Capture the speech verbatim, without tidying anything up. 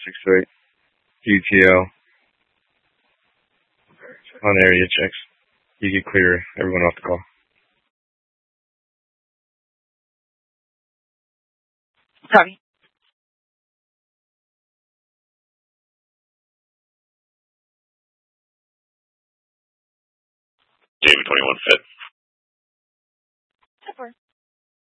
six eight. U T L. On area checks. You can clear everyone off the call. Copy. David twenty-one fit. Four.